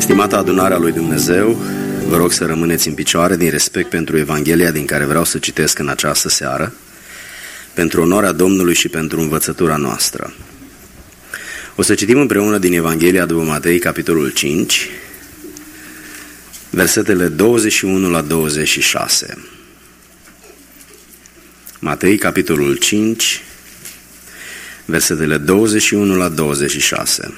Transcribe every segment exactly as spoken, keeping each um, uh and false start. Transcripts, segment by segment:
Stimată adunare a lui Dumnezeu, vă rog să rămâneți în picioare din respect pentru Evanghelia din care vreau să citesc în această seară, pentru onoarea Domnului și pentru învățătura noastră. O să citim împreună din Evanghelia după Matei, capitolul cinci, versetele douăzeci și unu la douăzeci și șase. Matei, capitolul cinci, versetele douăzeci și unu la douăzeci și șase.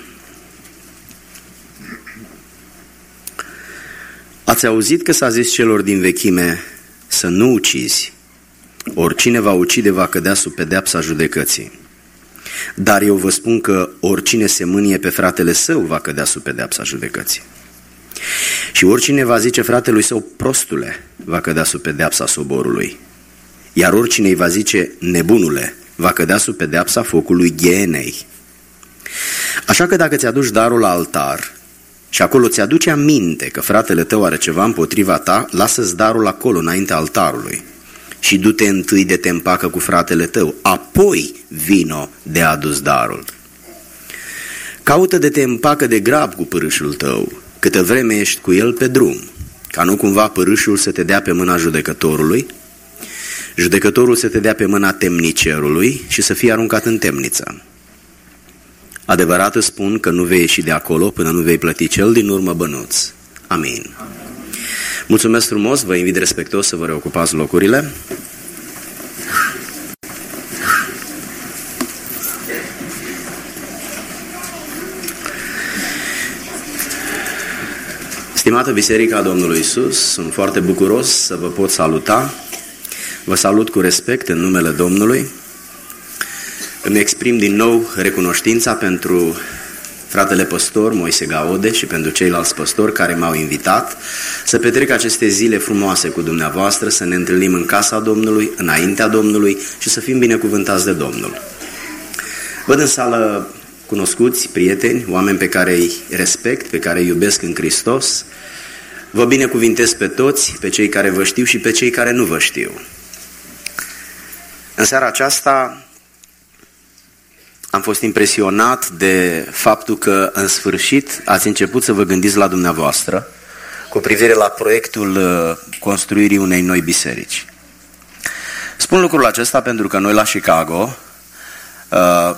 Ați auzit că s-a zis celor din vechime să nu ucizi, oricine va ucide va cădea sub pedeapsa judecății. Dar eu vă spun că oricine se mânie pe fratele său va cădea sub pedeapsa judecății. Și oricine va zice fratelui său prostule va cădea sub pedeapsa soborului. Iar oricine îi va zice nebunule va cădea sub pedeapsa focului ghenei. Așa că dacă ți-aduci darul la altar și acolo ți-aduce aminte că fratele tău are ceva împotriva ta, lasă-ți darul acolo înaintea altarului și du-te întâi de te împacă cu fratele tău, apoi vino de adus darul. Caută de te împacă de grab cu părâșul tău, câtă vreme ești cu el pe drum, ca nu cumva părâșul să te dea pe mâna judecătorului, judecătorul să te dea pe mâna temnicerului și să fie aruncat în temniță. Adevărat îți spun că nu vei ieși de acolo până nu vei plăti cel din urmă bănuț. Amin. Mulțumesc frumos, vă invit respectuos să vă reocupați locurile. Stimată Biserica a Domnului Iisus, sunt foarte bucuros să vă pot saluta. Vă salut cu respect în numele Domnului. Îmi exprim din nou recunoștința pentru fratele păstor Moise Gaode și pentru ceilalți păstori care m-au invitat să petrec aceste zile frumoase cu dumneavoastră, să ne întâlnim în casa Domnului, înaintea Domnului și să fim binecuvântați de Domnul. Văd în sală cunoscuți, prieteni, oameni pe care îi respect, pe care îi iubesc în Hristos. Vă binecuvintez pe toți, pe cei care vă știu și pe cei care nu vă știu. În seara aceasta am fost impresionat de faptul că în sfârșit ați început să vă gândiți la dumneavoastră cu privire la proiectul construirii unei noi biserici. Spun lucrul acesta pentru că noi la Chicago uh,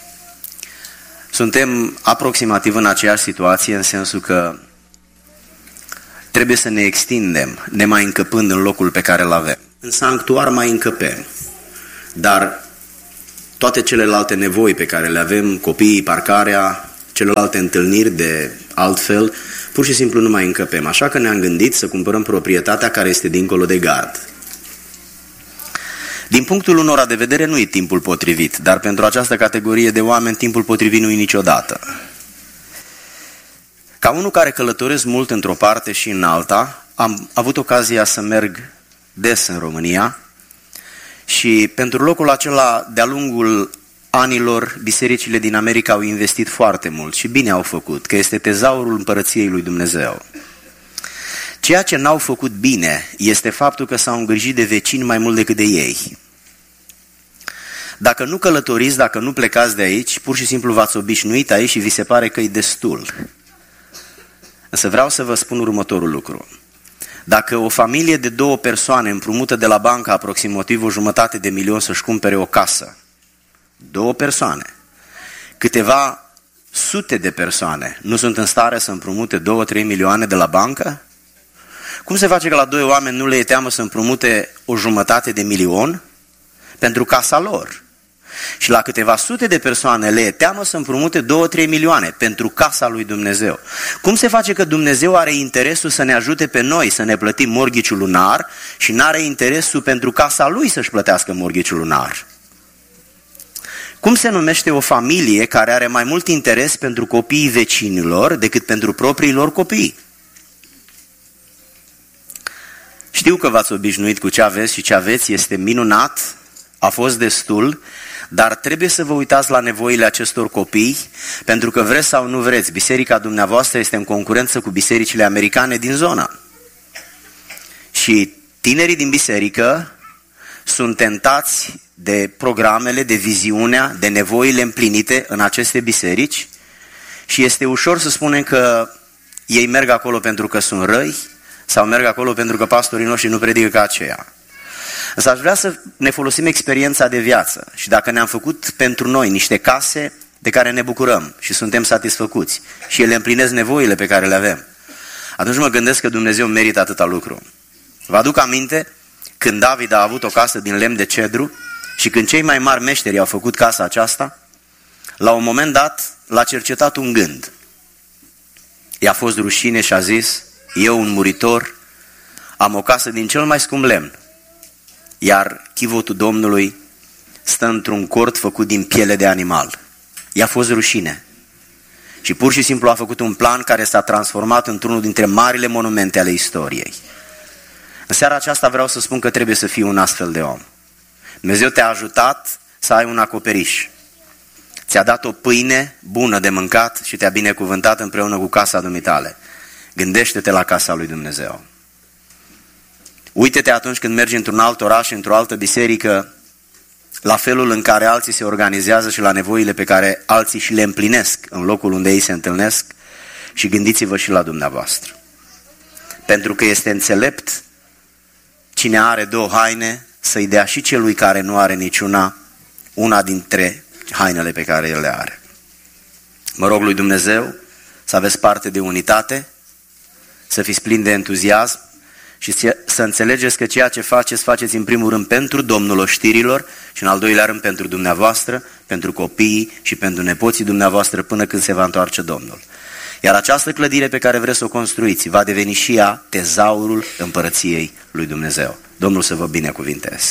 suntem aproximativ în aceeași situație, în sensul că trebuie să ne extindem, nemai încăpând în locul pe care îl avem. În sanctuar mai încăpem, dar toate celelalte nevoi pe care le avem, copiii, parcarea, celelalte întâlniri de altfel, pur și simplu nu mai încăpem. Așa că ne-am gândit să cumpărăm proprietatea care este dincolo de gard. Din punctul unora de vedere nu e timpul potrivit, dar pentru această categorie de oameni timpul potrivit nu e niciodată. Ca unul care călătoresc mult într-o parte și în alta, am avut ocazia să merg des în România și pentru locul acela, de-a lungul anilor, bisericile din America au investit foarte mult și bine au făcut, că este tezaurul împărăției lui Dumnezeu. Ceea ce n-au făcut bine este faptul că s-au îngrijit de vecini mai mult decât de ei. Dacă nu călătoriți, dacă nu plecați de aici, pur și simplu v-ați obișnuit aici și vi se pare că e destul. Însă vreau să vă spun următorul lucru. Dacă o familie de două persoane împrumută de la bancă aproximativ o jumătate de milion să-și cumpere o casă, două persoane, câteva sute de persoane nu sunt în stare să împrumute două, trei milioane de la bancă? Cum se face că la doi oameni nu le e teamă să împrumute o jumătate de milion pentru casa lor? Și la câteva sute de persoane le e teamă să împrumute două, trei milioane pentru casa lui Dumnezeu. Cum se face că Dumnezeu are interesul să ne ajute pe noi să ne plătim morghiciul lunar și n-are interesul pentru casa lui să-și plătească morghiciul lunar? Cum se numește o familie care are mai mult interes pentru copiii vecinilor decât pentru propriilor copii? Știu că v-ați obișnuit cu ce aveți și ce aveți, este minunat, a fost destul, dar trebuie să vă uitați la nevoile acestor copii, pentru că vreți sau nu vreți, biserica dumneavoastră este în concurență cu bisericile americane din zonă. Și tinerii din biserică sunt tentați de programele, de viziunea, de nevoile împlinite în aceste biserici și este ușor să spunem că ei merg acolo pentru că sunt răi sau merg acolo pentru că pastorii noștri nu predică ca aceea. Însă aș vrea să ne folosim experiența de viață și dacă ne-am făcut pentru noi niște case de care ne bucurăm și suntem satisfăcuți și ele împlinesc nevoile pe care le avem, atunci mă gândesc că Dumnezeu merită atâta lucru. Vă aduc aminte când David a avut o casă din lemn de cedru și când cei mai mari meșteri au făcut casa aceasta, la un moment dat l-a cercetat un gând. I-a fost rușine și a zis: eu, un muritor, am o casă din cel mai scump lemn, iar chivotul Domnului stă într-un cort făcut din piele de animal. I-a fost rușine. Și pur și simplu a făcut un plan care s-a transformat într-unul dintre marile monumente ale istoriei. În seara aceasta vreau să spun că trebuie să fii un astfel de om. Dumnezeu te-a ajutat să ai un acoperiș. Ți-a dat o pâine bună de mâncat și te-a binecuvântat împreună cu casa dumitale. Gândește-te la casa lui Dumnezeu. Uite-te atunci când mergi într-un alt oraș, într-o altă biserică, la felul în care alții se organizează și la nevoile pe care alții și le împlinesc în locul unde ei se întâlnesc și gândiți-vă și la dumneavoastră. Pentru că este înțelept cine are două haine să-i dea și celui care nu are niciuna una dintre hainele pe care el le are. Mă rog lui Dumnezeu să aveți parte de unitate, să fiți plini de entuziasm și să înțelegeți că ceea ce faceți, faceți în primul rând pentru Domnul oștirilor și în al doilea rând pentru dumneavoastră, pentru copiii și pentru nepoții dumneavoastră până când se va întoarce Domnul. Iar această clădire pe care vreți să o construiți va deveni și ea tezaurul împărăției lui Dumnezeu. Domnul să vă binecuvinteze.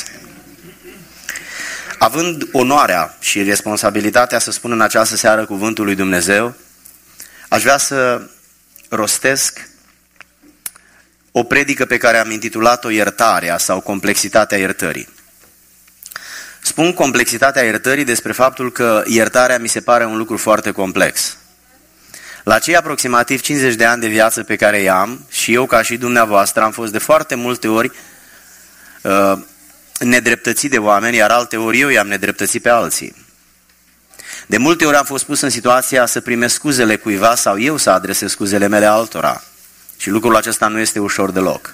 Având onoarea și responsabilitatea să spun în această seară cuvântul lui Dumnezeu, aș vrea să rostesc o predică pe care am intitulat-o Iertarea sau Complexitatea iertării. Spun complexitatea iertării despre faptul că iertarea mi se pare un lucru foarte complex. La cei aproximativ cincizeci de ani de viață pe care i-am, și eu ca și dumneavoastră am fost de foarte multe ori uh, nedreptățit de oameni, iar alte ori eu i-am nedreptățit pe alții. De multe ori am fost pus în situația să primesc scuzele cuiva sau eu să adresez scuzele mele altora. Și lucrul acesta nu este ușor deloc.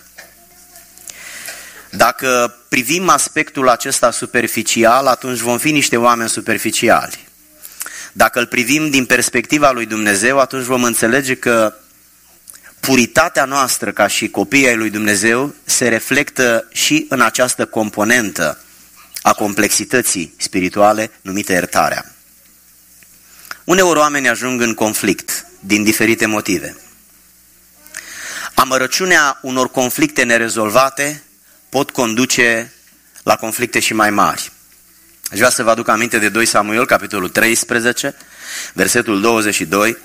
Dacă privim aspectul acesta superficial, atunci vom fi niște oameni superficiali. Dacă îl privim din perspectiva lui Dumnezeu, atunci vom înțelege că puritatea noastră ca și copiii ai lui Dumnezeu se reflectă și în această componentă a complexității spirituale numită iertarea. Uneori oamenii ajung în conflict din diferite motive. Amărăciunea unor conflicte nerezolvate pot conduce la conflicte și mai mari. Aș vrea să vă aduc aminte de doi Samuel, capitolul treisprezece, versetul douăzeci și doi.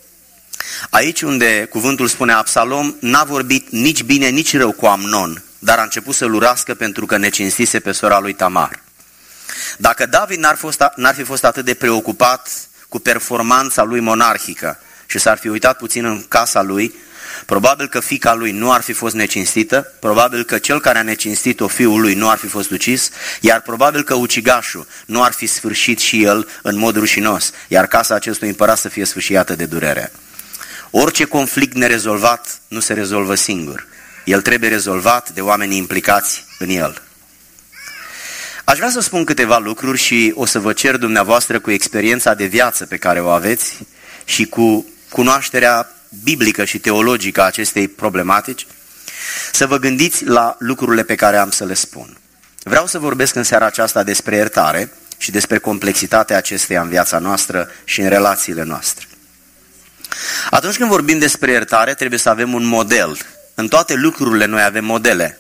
Aici unde cuvântul spune: Absalom n-a vorbit nici bine, nici rău cu Amnon, dar a început să-l urască pentru că necinstise pe sora lui Tamar. Dacă David n-ar, fost, n-ar fi fost atât de preocupat cu performanța lui monarhică și s-ar fi uitat puțin în casa lui, probabil că fiica lui nu ar fi fost necinstită, probabil că cel care a necinstit-o, fiul lui, nu ar fi fost ucis, iar probabil că ucigașul nu ar fi sfârșit și el în mod rușinos, iar casa acestui împărat să fie sfâșiată de durere. Orice conflict nerezolvat nu se rezolvă singur. El trebuie rezolvat de oamenii implicați în el. Aș vrea să spun câteva lucruri și o să vă cer dumneavoastră, cu experiența de viață pe care o aveți și cu cunoașterea biblică și teologică a acestei problematici, să vă gândiți la lucrurile pe care am să le spun. Vreau să vorbesc în seara aceasta despre iertare și despre complexitatea acesteia în viața noastră și în relațiile noastre. Atunci când vorbim despre iertare, trebuie să avem un model. În toate lucrurile noi avem modele.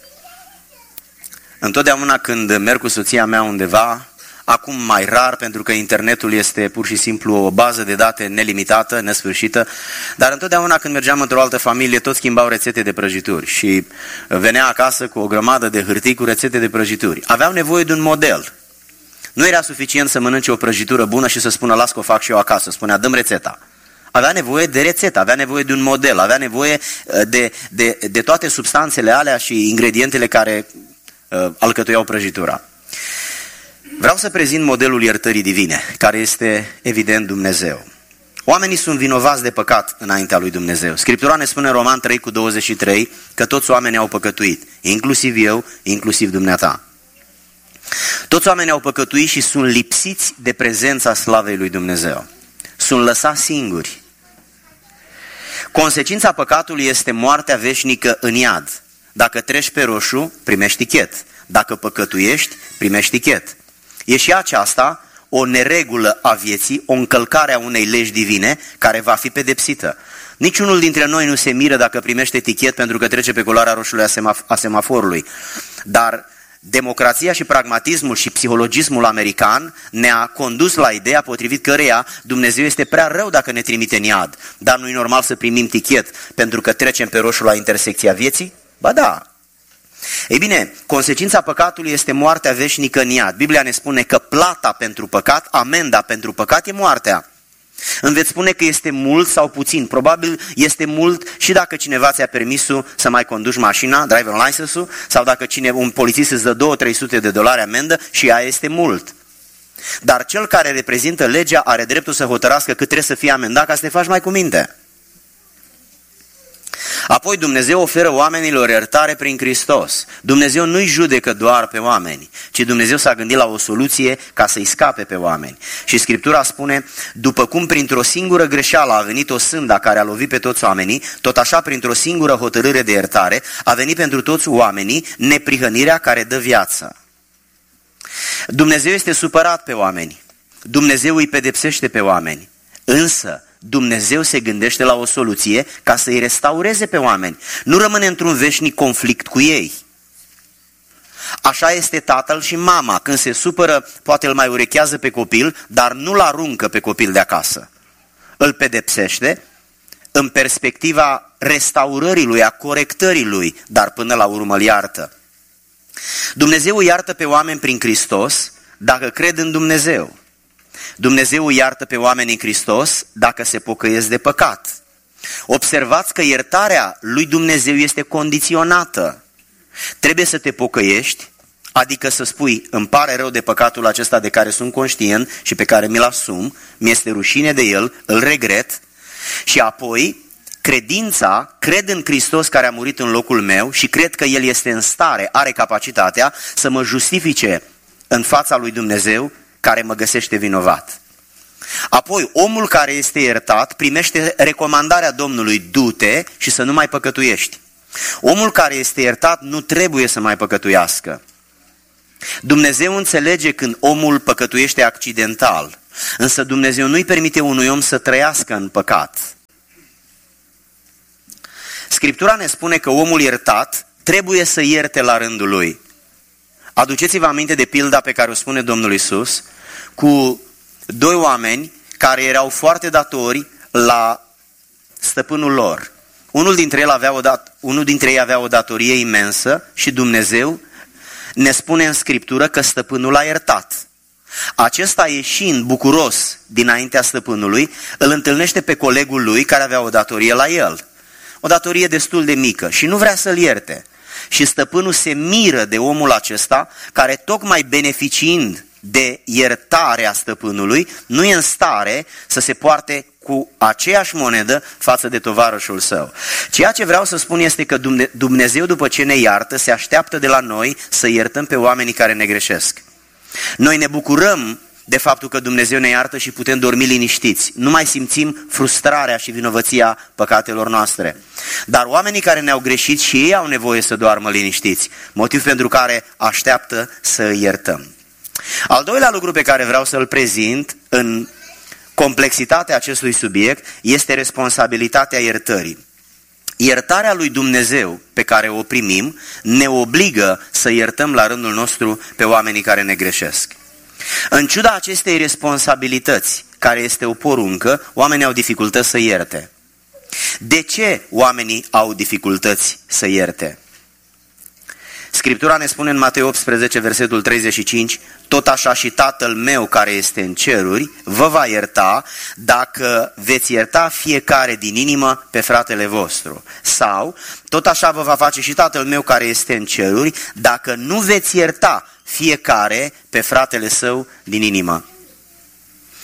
Întotdeauna când merg cu soția mea undeva, acum mai rar pentru că internetul este pur și simplu o bază de date nelimitată, nesfârșită, dar întotdeauna când mergeam într-o altă familie, toți schimbau rețete de prăjituri și venea acasă cu o grămadă de hârtii cu rețete de prăjituri. Aveau nevoie de un model. Nu era suficient să mănânce o prăjitură bună și să spună: las că o fac și eu acasă. Spunea: dă-mi rețeta. Avea nevoie de rețetă, avea nevoie de un model, avea nevoie de, de, de toate substanțele alea și ingredientele care uh, alcătuiau prăjitura. Vreau să prezint modelul iertării divine, care este evident Dumnezeu. Oamenii sunt vinovați de păcat înaintea lui Dumnezeu. Scriptura ne spune în Roman trei cu douăzeci și trei că toți oamenii au păcătuit, inclusiv eu, inclusiv dumneata. Toți oamenii au păcătuit și sunt lipsiți de prezența slavei lui Dumnezeu. Sunt lăsați singuri. Consecința păcatului este moartea veșnică în iad. Dacă treci pe roșu, primești tichet. Dacă păcătuiești, primești tichet. E și aceasta o neregulă a vieții, o încălcare a unei legi divine care va fi pedepsită. Niciunul dintre noi nu se miră dacă primește tichet pentru că trece pe culoarea roșului a, semaf- a semaforului. Dar democrația și pragmatismul și psihologismul american ne-a condus la ideea potrivit căreia Dumnezeu este prea rău dacă ne trimite în iad. Dar nu e normal să primim tichet pentru că trecem pe roșu la intersecția vieții? Ba da! Ei bine, consecința păcatului este moartea veșnică în iad. Biblia ne spune că plata pentru păcat, amenda pentru păcat e moartea. Îmi veți spune că este mult sau puțin. Probabil este mult și dacă cineva ți-a permisul să mai conduci mașina, driver license-ul, sau dacă cine, un polițist îți dă două trei sute de dolari amendă și ea este mult. Dar cel care reprezintă legea are dreptul să hotărască cât trebuie să fie amendat ca să te faci mai cu minte. Apoi Dumnezeu oferă oamenilor iertare prin Hristos. Dumnezeu nu-i judecă doar pe oameni, ci Dumnezeu s-a gândit la o soluție ca să-i scape pe oameni. Și Scriptura spune, după cum printr-o singură greșeală a venit o sânda care a lovit pe toți oamenii, tot așa printr-o singură hotărâre de iertare a venit pentru toți oamenii neprihănirea care dă viață. Dumnezeu este supărat pe oameni. Dumnezeu îi pedepsește pe oameni. Însă Dumnezeu se gândește la o soluție ca să îi restaureze pe oameni. Nu rămâne într-un veșnic conflict cu ei. Așa este tatăl și mama. Când se supără, poate îl mai urechează pe copil, dar nu-l aruncă pe copil de acasă. Îl pedepsește în perspectiva restaurării lui, a corectării lui, dar până la urmă îl iartă. Dumnezeu îi iartă pe oameni prin Hristos dacă cred în Dumnezeu. Dumnezeu îi iartă pe oameni în Hristos dacă se pocăiesc de păcat. Observați că iertarea lui Dumnezeu este condiționată. Trebuie să te pocăiești, adică să spui, îmi pare rău de păcatul acesta de care sunt conștient și pe care mi-l asum, mi-este rușine de el, îl regret, și apoi credința, cred în Hristos care a murit în locul meu și cred că El este în stare, are capacitatea să mă justifice în fața lui Dumnezeu care mă găsește vinovat. Apoi, omul care este iertat primește recomandarea Domnului, du-te și să nu mai păcătuiești. Omul care este iertat nu trebuie să mai păcătuiască. Dumnezeu înțelege când omul păcătuiește accidental, însă Dumnezeu nu-i permite unui om să trăiască în păcat. Scriptura ne spune că omul iertat trebuie să ierte la rândul lui. Aduceți-vă aminte de pilda pe care o spune Domnul Iisus cu doi oameni care erau foarte datori la stăpânul lor. Unul dintre ei avea o, dat- unul dintre ei avea o datorie imensă și Dumnezeu ne spune în Scriptură că stăpânul l-a iertat. Acesta, ieșind bucuros dinaintea stăpânului, îl întâlnește pe colegul lui care avea o datorie la el. O datorie destul de mică și nu vrea să-l ierte. Și stăpânul se miră de omul acesta care, tocmai beneficiind de iertarea stăpânului, nu e în stare să se poarte cu aceeași monedă față de tovarășul său. Ceea ce vreau să spun este că Dumnezeu, după ce ne iartă, se așteaptă de la noi să iertăm pe oamenii care ne greșesc. Noi ne bucurăm de faptul că Dumnezeu ne iartă și putem dormi liniștiți. Nu mai simțim frustrarea și vinovăția păcatelor noastre. Dar oamenii care ne-au greșit și ei au nevoie să doarmă liniștiți, motiv pentru care așteaptă să îi iertăm. Al doilea lucru pe care vreau să-l prezint în complexitatea acestui subiect este responsabilitatea iertării. Iertarea lui Dumnezeu pe care o primim ne obligă să iertăm la rândul nostru pe oamenii care ne greșesc. În ciuda acestei responsabilități, care este o poruncă, oamenii au dificultăți să ierte. De ce oamenii au dificultăți să ierte? Scriptura ne spune în Matei optsprezece, versetul treizeci și cinci, tot așa și Tatăl meu care este în ceruri vă va ierta dacă veți ierta fiecare din inimă pe fratele vostru. Sau, tot așa vă va face și Tatăl meu care este în ceruri dacă nu veți ierta fiecare pe fratele său din inimă.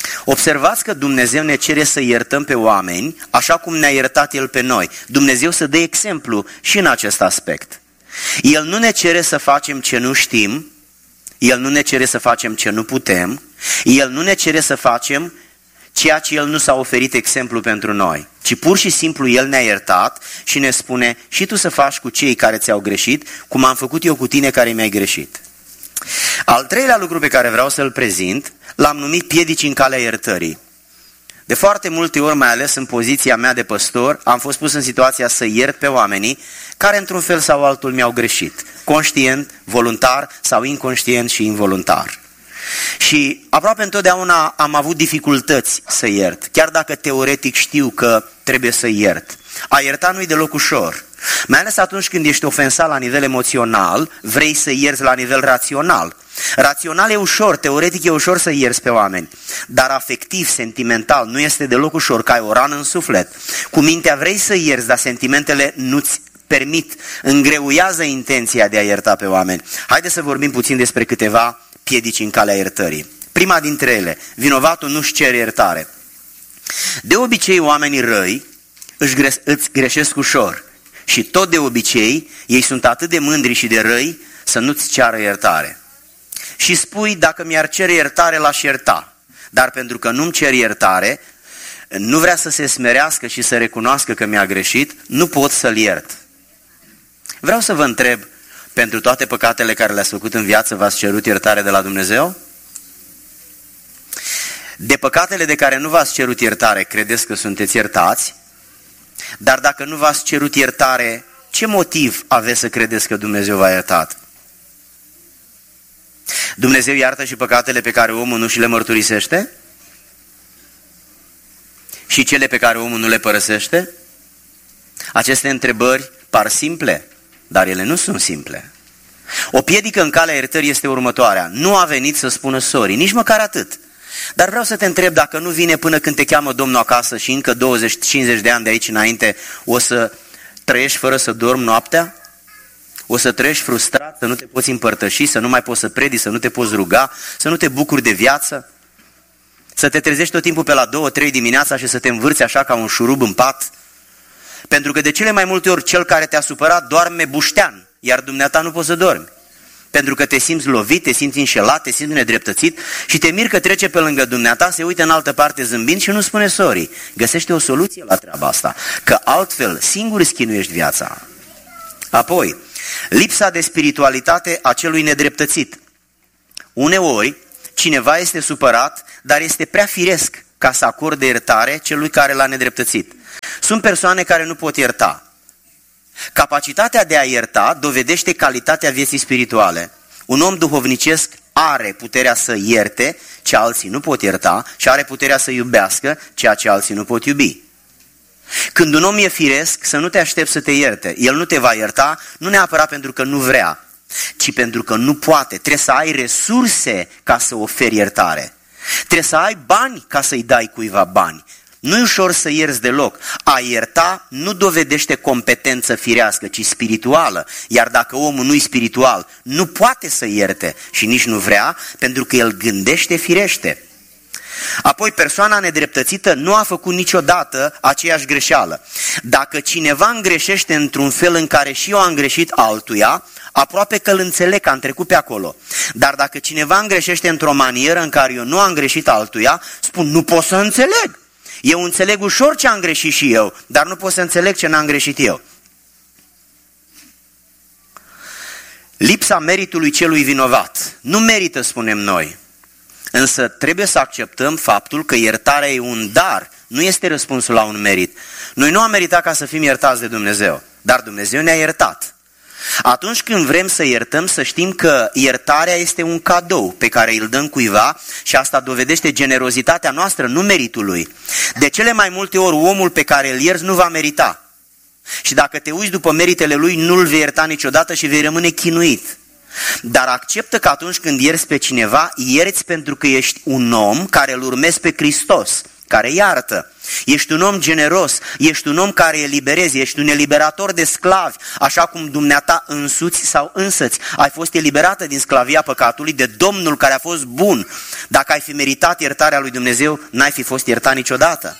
Observați că Dumnezeu ne cere să iertăm pe oameni așa cum ne-a iertat El pe noi. Dumnezeu să dea exemplu și în acest aspect. El nu ne cere să facem ce nu știm, El nu ne cere să facem ce nu putem, El nu ne cere să facem ceea ce El nu s-a oferit exemplu pentru noi, ci pur și simplu El ne-a iertat și ne spune și tu să faci cu cei care ți-au greșit, cum am făcut eu cu tine care mi-ai greșit. Al treilea lucru pe care vreau să-l prezint, l-am numit piedici în calea iertării. De foarte multe ori, mai ales în poziția mea de păstor, am fost pus în situația să iert pe oamenii care într-un fel sau altul mi-au greșit, conștient, voluntar sau inconștient și involuntar. Și aproape întotdeauna am avut dificultăți să iert, chiar dacă teoretic știu că trebuie să iert. A ierta nu-i deloc ușor, mai ales atunci când ești ofensat la nivel emoțional, vrei să ierți la nivel rațional. Rațional e ușor, teoretic e ușor să ierți pe oameni, dar afectiv, sentimental, nu este deloc ușor, că ai o rană în suflet. Cu mintea vrei să ierți, dar sentimentele nu-ți permit, îngreuiază intenția de a ierta pe oameni. Haideți să vorbim puțin despre câteva piedici în calea iertării. Prima dintre ele, vinovatul nu-și cere iertare. De obicei, oamenii răi își gre- îți greșesc ușor și tot de obicei ei sunt atât de mândri și de răi să nu-ți ceară iertare. Și spui, dacă mi-ar cere iertare, l-aș ierta, dar pentru că nu-mi cer iertare, nu vrea să se smerească și să recunoască că mi-a greșit, nu pot să-l iert. Vreau să vă întreb, pentru toate păcatele care le-ați făcut în viață, v-ați cerut iertare de la Dumnezeu? De păcatele de care nu v-ați cerut iertare, credeți că sunteți iertați? Dar dacă nu v-ați cerut iertare, ce motiv aveți să credeți că Dumnezeu v-a iertat? Dumnezeu iartă și păcatele pe care omul nu și le mărturisește? Și cele pe care omul nu le părăsește? Aceste întrebări par simple, dar ele nu sunt simple. O piedică în calea iertării este următoarea. Nu a venit să spună sorry, nici măcar atât. Dar vreau să te întreb, dacă nu vine până când te cheamă Domnul acasă și încă douăzeci cincizeci de ani de aici înainte o să trăiești fără să dormi noaptea? O să trăiești frustrat, să nu te poți împărtăși, să nu mai poți să predici, să nu te poți ruga, să nu te bucuri de viață? Să te trezești tot timpul pe la două, trei dimineața și să te învârți așa ca un șurub în pat? Pentru că de cele mai multe ori cel care te-a supărat doarme buștean, iar dumneata nu poți să dormi. Pentru că te simți lovit, te simți înșelat, te simți nedreptățit și te miri că trece pe lângă dumneata, se uită în altă parte zâmbind și nu spune sorry. Găsește o soluție la treaba asta, că altfel singur îți chinuiești viața. Apoi, lipsa de spiritualitate a celui nedreptățit. Uneori, cineva este supărat, dar este prea firesc ca să acorde iertare celui care l-a nedreptățit. Sunt persoane care nu pot ierta. Capacitatea de a ierta dovedește calitatea vieții spirituale. Un om duhovnicesc are puterea să ierte ce alții nu pot ierta și are puterea să iubească ceea ce alții nu pot iubi. Când un om e firesc, să nu te aștepți să te ierte. El nu te va ierta, nu neapărat pentru că nu vrea, ci pentru că nu poate. Trebuie să ai resurse ca să oferi iertare. Trebuie să ai bani ca să-i dai cuiva bani. Nu e ușor să ierți deloc. A ierta nu dovedește competență firească, ci spirituală. Iar dacă omul nu e spiritual, nu poate să ierte și nici nu vrea, pentru că el gândește firește. Apoi, persoana nedreptățită nu a făcut niciodată aceeași greșeală. Dacă cineva îngreșește într-un fel în care și eu am greșit altuia, aproape că îl înțeleg, că am trecut pe acolo. Dar dacă cineva îngreșește într-o manieră în care eu nu am greșit altuia, spun, nu pot să înțeleg. Eu înțeleg ușor ce am greșit și eu, dar nu pot să înțeleg ce n-am greșit eu. Lipsa meritului celui vinovat. Nu merită, spunem noi. Însă trebuie să acceptăm faptul că iertarea e un dar, nu este răspunsul la un merit. Noi nu am meritat ca să fim iertați de Dumnezeu, dar Dumnezeu ne-a iertat. Atunci când vrem să iertăm, să știm că iertarea este un cadou pe care îl dăm cuiva și asta dovedește generozitatea noastră, nu meritul lui. De cele mai multe ori, omul pe care îl ierți nu va merita. Și dacă te uiți după meritele lui, nu-l vei ierta niciodată și vei rămâne chinuit. Dar acceptă că atunci când ierți pe cineva, ierți pentru că ești un om care îl urmezi pe Hristos, care iartă. Ești un om generos, ești un om care eliberezi, ești un eliberator de sclavi, așa cum dumneata însuți sau însăți ai fost eliberată din sclavia păcatului de Domnul care a fost bun. Dacă ai fi meritat iertarea lui Dumnezeu, n-ai fi fost iertat niciodată.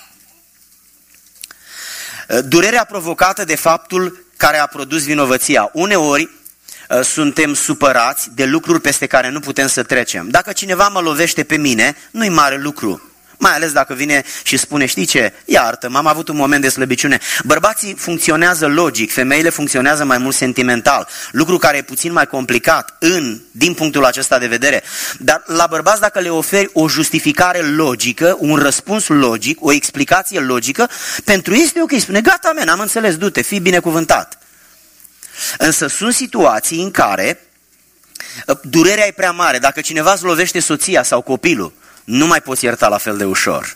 Durerea provocată de faptul care a produs vinovăția. Uneori suntem supărați de lucruri peste care nu putem să trecem. Dacă cineva mă lovește pe mine, nu-i mare lucru. Mai ales dacă vine și spune, știi ce, iartă-mă, am avut un moment de slăbiciune. Bărbații funcționează logic, femeile funcționează mai mult sentimental, lucru care e puțin mai complicat în, din punctul acesta de vedere. Dar la bărbați, dacă le oferi o justificare logică, un răspuns logic, o explicație logică, pentru ei este ok, spune, gata, men, am înțeles, du-te, fii binecuvântat. Însă sunt situații în care durerea e prea mare. Dacă cineva îți lovește soția sau copilul, nu mai poți ierta la fel de ușor.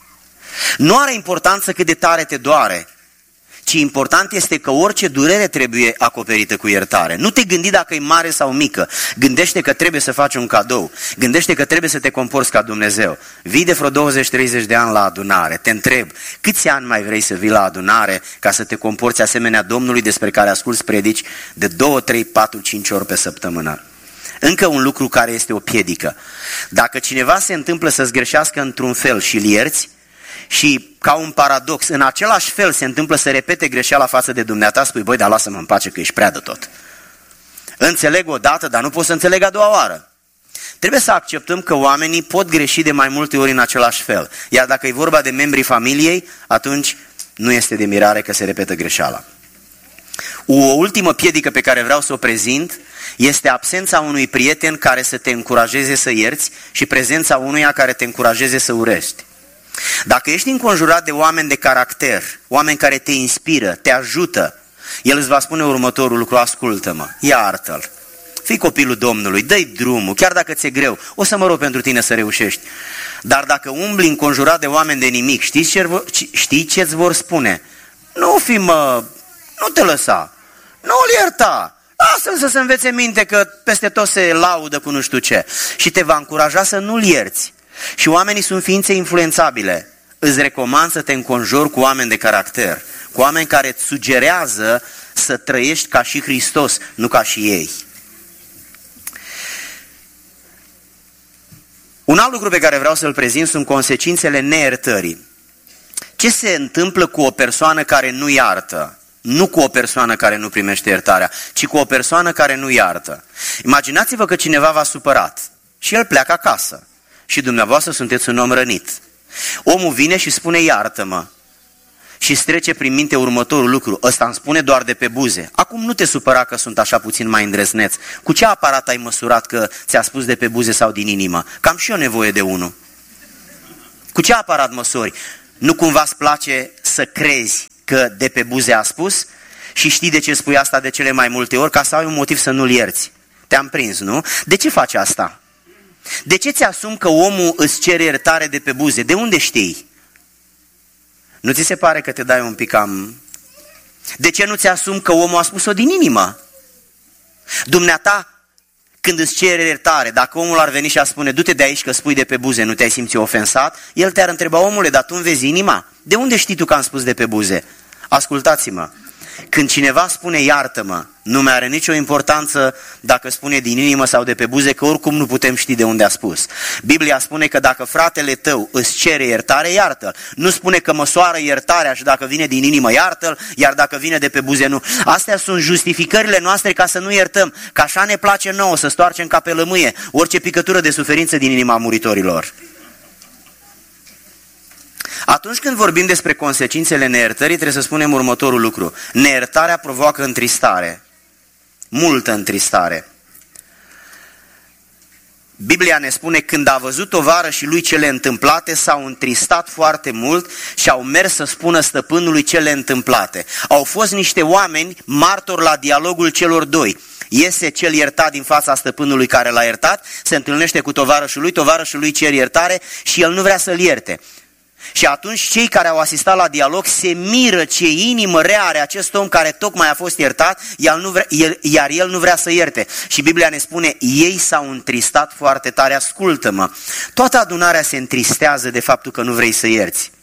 Nu are importanță cât de tare te doare, ci important este că orice durere trebuie acoperită cu iertare. Nu te gândi dacă e mare sau mică, gândește că trebuie să faci un cadou, gândește că trebuie să te comporți ca Dumnezeu. Vii de vreo douăzeci treizeci de ani la adunare, te întreb, câți ani mai vrei să vii la adunare ca să te comporți asemenea Domnului despre care asculți predici de două, trei, patru, cinci ori pe săptămână? Încă un lucru care este o piedică. Dacă cineva se întâmplă să-ți greșească într-un fel și îl ierți, și ca un paradox, în același fel se întâmplă să repete greșeala față de dumneata, spui, băi, dar lasă-mă în pace că ești prea de tot. Înțeleg o dată, dar nu pot să înțeleg a doua oară. Trebuie să acceptăm că oamenii pot greși de mai multe ori în același fel. Iar dacă e vorba de membrii familiei, atunci nu este de mirare că se repetă greșeala. O ultimă piedică pe care vreau să o prezint este absența unui prieten care să te încurajeze să ierți și prezența unuia care te încurajeze să urăști. Dacă ești înconjurat de oameni de caracter, oameni care te inspiră, te ajută, el îți va spune următorul lucru, ascultă-mă, iartă-l, fii copilul Domnului, dă-i drumul, chiar dacă ți-e greu, o să mă rog pentru tine să reușești. Dar dacă umbli înconjurat de oameni de nimic, știi, ce, știi ce-ți vor spune? Nu fi, mă, nu te lăsa, nu-l ierta, lasă-l să se învețe minte că peste tot se laudă cu nu știu ce. Și te va încuraja să nu-l ierți. Și oamenii sunt ființe influențabile. Îți recomand să te înconjori cu oameni de caracter, cu oameni care îți sugerează să trăiești ca și Hristos, nu ca și ei. Un alt lucru pe care vreau să-l prezint sunt consecințele neiertării. Ce se întâmplă cu o persoană care nu iartă? Nu cu o persoană care nu primește iertarea, ci cu o persoană care nu iartă. Imaginați-vă că cineva v-a supărat și el pleacă acasă și dumneavoastră sunteți un om rănit. Omul vine și spune iartă-mă și îți trece prin minte următorul lucru, ăsta îmi spune doar de pe buze. Acum nu te supăra că sunt așa puțin mai îndrăzneț. Cu ce aparat ai măsurat că ți-a spus de pe buze sau din inimă? Că am și eu nevoie de unul. Cu ce aparat măsori? Nu cumva îți place să crezi că de pe buze a spus și știi de ce spui asta de cele mai multe ori, ca să ai un motiv să nu-l ierți. Te-am prins, nu? De ce faci asta? De ce ți-asumi că omul îți cere iertare de pe buze? De unde știi? Nu ți se pare că te dai un pic cam... De ce nu ți-asumi că omul a spus-o din inimă? Dumneata, când îți cere iertare, dacă omul ar veni și ar spune, du-te de aici că spui de pe buze, nu te-ai simțit ofensat, el te-ar întreba, omule, dar tu îmi vezi inima? De unde știi tu că am spus de pe buze? Ascultați-mă, când cineva spune iartă-mă, nu mai are nicio importanță dacă spune din inimă sau de pe buze, că oricum nu putem ști de unde a spus. Biblia spune că dacă fratele tău îți cere iertare, iartă-l. Nu spune că măsoară iertarea și dacă vine din inimă, iartă-l, iar dacă vine de pe buze, nu. Astea sunt justificările noastre ca să nu iertăm, că așa ne place nouă să stoarcem ca pe lămâie orice picătură de suferință din inima muritorilor. Atunci când vorbim despre consecințele neiertării, trebuie să spunem următorul lucru. Neiertarea provoacă întristare, multă întristare. Biblia ne spune, când a văzut tovarășii lui cele întâmplate, s-au întristat foarte mult și au mers să spună stăpânului cele întâmplate. Au fost niște oameni martori la dialogul celor doi. Iese cel iertat din fața stăpânului care l-a iertat, se întâlnește cu tovarășul lui, tovarășul lui cer iertare și el nu vrea să-l ierte. Și atunci cei care au asistat la dialog se miră ce inimă rea are acest om care tocmai a fost iertat, iar, nu vrea, el, iar el nu vrea să ierte. Și Biblia ne spune, ei s-au întristat foarte tare. Ascultă-mă, toată adunarea se întristează de faptul că nu vrei să ierți.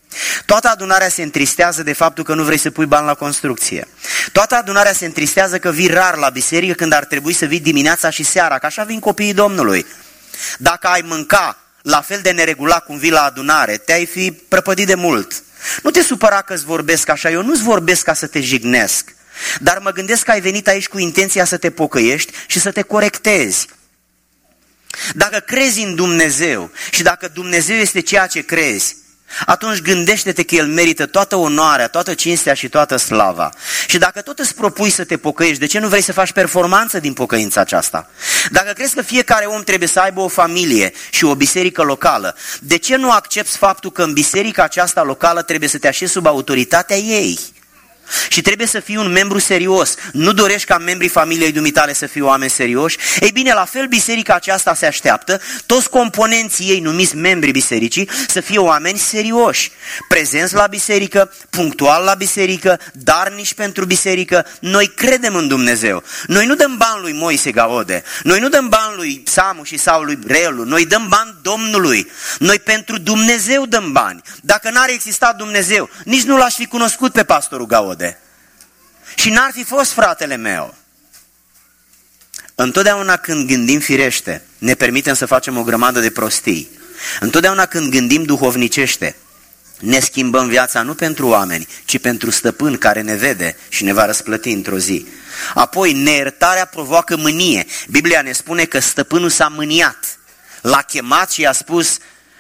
Toată adunarea se întristează de faptul că nu vrei să pui bani la construcție. Toată adunarea se întristează că vii rar la biserică când ar trebui să vii dimineața și seara, că așa vin copiii Domnului. Dacă ai mânca la fel de neregulat cum vii la adunare, te-ai fi prăpădit de mult. Nu te supăra că îți vorbesc așa, eu nu-ți vorbesc ca să te jignesc, dar mă gândesc că ai venit aici cu intenția să te pocăiești și să te corectezi. Dacă crezi în Dumnezeu și dacă Dumnezeu este ceea ce crezi, atunci gândește-te că El merită toată onoarea, toată cinstea și toată slava. Și dacă tot îți propui să te pocăiești, de ce nu vrei să faci performanță din pocăința aceasta? Dacă crezi că fiecare om trebuie să aibă o familie și o biserică locală, de ce nu accepți faptul că în biserica aceasta locală trebuie să te așezi sub autoritatea ei? Și trebuie să fii un membru serios. Nu dorești ca membrii familiei dumitale să fie oameni serioși? Ei bine, la fel biserica aceasta se așteaptă, toți componenții ei numiți membrii bisericii, să fie oameni serioși, prezenți la biserică, punctual la biserică, darnici pentru biserică. Noi credem în Dumnezeu. Noi nu dăm bani lui Moise Gaude, noi nu dăm bani lui Samu și sau lui Relu, noi dăm bani Domnului. Noi pentru Dumnezeu dăm bani. Dacă n-ar exista Dumnezeu, nici nu l-aș fi cunoscut pe pastorul Gaude. Și n-ar fi fost fratele meu. Întotdeauna când gândim firește, ne permitem să facem o grămadă de prostii. Întotdeauna când gândim duhovnicește, ne schimbăm viața nu pentru oameni, ci pentru stăpân care ne vede și ne va răsplăti într-o zi. Apoi, neiertarea provoacă mânie. Biblia ne spune că stăpânul s-a mâniat. L-a chemat și i-a spus: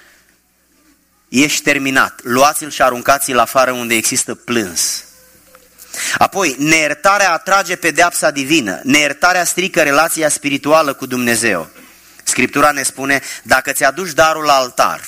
ești terminat, luați-l și aruncați-l afară unde există plâns. Apoi, neiertarea atrage pedeapsa divină, neiertarea strică relația spirituală cu Dumnezeu. Scriptura ne spune, dacă ți-aduci darul la altar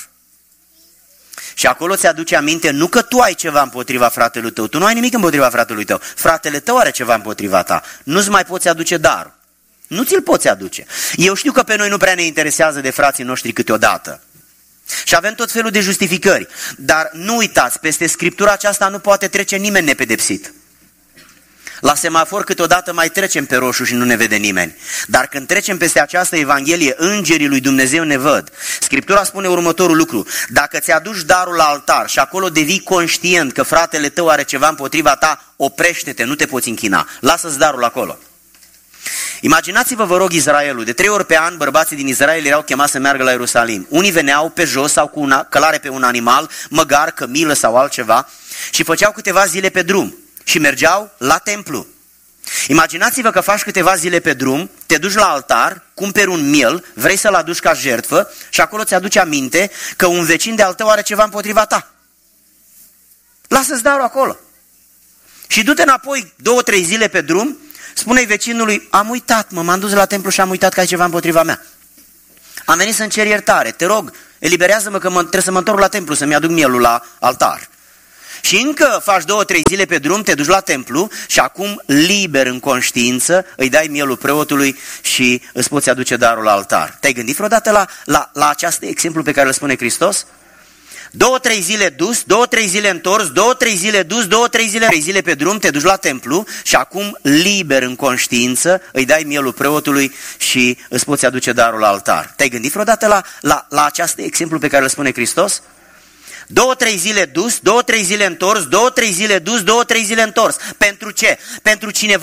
și acolo ți-aduce aminte nu că tu ai ceva împotriva fratelui tău, tu nu ai nimic împotriva fratelui tău, fratele tău are ceva împotriva ta, nu-ți mai poți aduce darul, nu ți-l poți aduce. Eu știu că pe noi nu prea ne interesează de frații noștri câteodată și avem tot felul de justificări, dar nu uitați, peste Scriptura aceasta nu poate trece nimeni nepedepsit. La semafor câteodată mai trecem pe roșu și nu ne vede nimeni. Dar când trecem peste această Evanghelie, îngerii lui Dumnezeu ne văd. Scriptura spune următorul lucru: dacă ți-aduci darul la altar și acolo devii conștient că fratele tău are ceva împotriva ta, oprește-te, nu te poți închina. Lasă-ți darul acolo. Imaginați-vă, vă rog, Israelul. De trei ori pe an, bărbații din Israel erau chemați să meargă la Ierusalim. Unii veneau pe jos sau cu una, călare pe un animal, măgar, cămilă sau altceva, și făceau câteva zile pe drum. Și mergeau la templu. Imaginați-vă că faci câteva zile pe drum, te duci la altar, cumperi un miel, vrei să-l aduci ca jertfă și acolo ți-aduce aminte că un vecin de al tău are ceva împotriva ta. Lasă-ți darul acolo. Și du-te înapoi două, trei zile pe drum, spune-i vecinului: am uitat, mă, m-am dus la templu și am uitat că ai ceva împotriva mea. Am venit să-mi cer iertare, te rog, eliberează-mă că mă, trebuie să mă întorc la templu, să-mi aduc mielul la altar. Și încă faci două, trei zile pe drum, te duci la templu și acum, liber în conștiință, îi dai mielul preotului și îți poți aduce darul la altar. Te-ai gândit vreodată la, la, la acest exemplu pe care îl spune Hristos? Două, trei zile dus, două, trei zile întors, două, trei zile dus, două, trei zile, trei zile pe drum, te duci la templu și acum, liber în conștiință, îi dai mielul preotului și îți poți aduce darul la altar. Te-ai gândit vreodată la, la, la acest exemplu pe care îl spune Hristos? Două, trei zile dus, două, trei zile întors, două, trei zile dus, două, trei zile întors. Pentru ce? Pentru cineva